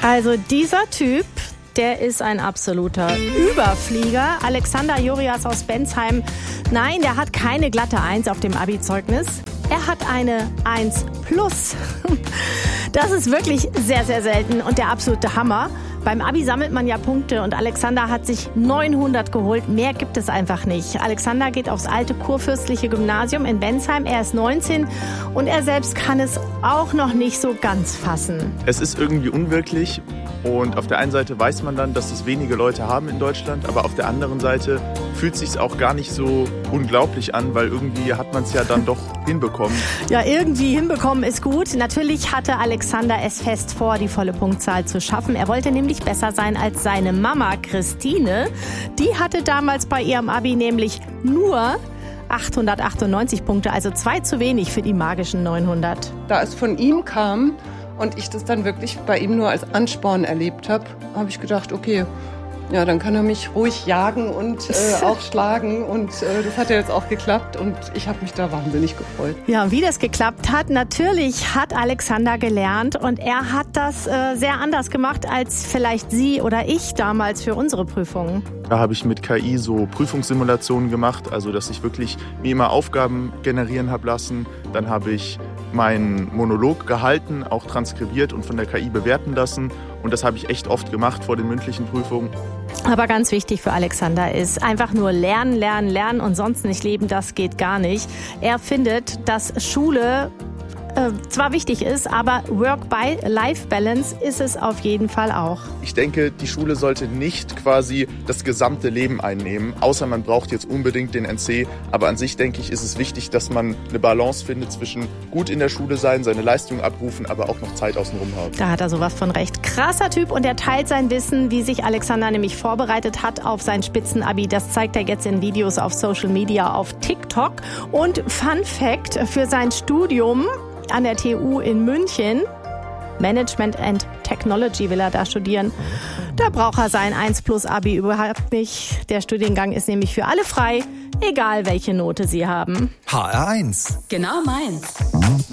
Also dieser Typ, der ist ein absoluter Überflieger. Alexander Jorias aus Bensheim. Nein, der hat keine glatte 1 auf dem Abi-Zeugnis. Er hat eine 1+. Das ist wirklich sehr, sehr selten und der absolute Hammer. Beim Abi sammelt man ja Punkte und Alexander hat sich 900 geholt. Mehr gibt es einfach nicht. Alexander geht aufs alte kurfürstliche Gymnasium in Bensheim. Er ist 19 und er selbst kann es auch noch nicht so ganz fassen. Es ist irgendwie unwirklich und auf der einen Seite weiß man dann, dass es wenige Leute haben in Deutschland, aber auf der anderen Seite fühlt es sich auch gar nicht so unglaublich an, weil irgendwie hat man es ja dann doch hinbekommen. Ja, irgendwie hinbekommen ist gut. Natürlich hatte Alexander es fest vor, die volle Punktzahl zu schaffen. Er wollte nämlich besser sein als seine Mama Christine. Die hatte damals bei ihrem Abi nämlich nur 898 Punkte, also 2 zu wenig für die magischen 900. Da es von ihm kam und ich das dann wirklich bei ihm nur als Ansporn erlebt habe, habe ich gedacht, okay, ja, dann kann er mich ruhig jagen und auch schlagen und das hat ja jetzt auch geklappt und ich habe mich da wahnsinnig gefreut. Ja, wie das geklappt hat, natürlich hat Alexander gelernt und er hat das sehr anders gemacht als vielleicht Sie oder ich damals für unsere Prüfungen. Da habe ich mit KI so Prüfungssimulationen gemacht, also dass ich wirklich mir immer Aufgaben generieren habe lassen. Dann habe ich meinen Monolog gehalten, auch transkribiert und von der KI bewerten lassen. Und das habe ich echt oft gemacht vor den mündlichen Prüfungen. Aber ganz wichtig für Alexander ist einfach nur lernen, lernen, lernen und sonst nicht leben, das geht gar nicht. Er findet, dass Schule zwar wichtig ist, aber Work-by-Life-Balance ist es auf jeden Fall auch. Ich denke, die Schule sollte nicht quasi das gesamte Leben einnehmen, außer man braucht jetzt unbedingt den NC. Aber an sich, denke ich, ist es wichtig, dass man eine Balance findet zwischen gut in der Schule sein, seine Leistung abrufen, aber auch noch Zeit außenrum haben. Da hat er sowas von recht. Krasser Typ und er teilt sein Wissen, wie sich Alexander nämlich vorbereitet hat auf sein Spitzenabi. Das zeigt er jetzt in Videos auf Social Media, auf TikTok. Und Fun Fact für sein Studium an der TU in München, Management and Technology will er da studieren. Da braucht er sein 1+ Abi überhaupt nicht. Der Studiengang ist nämlich für alle frei, egal welche Note sie haben. HR1. Genau meins.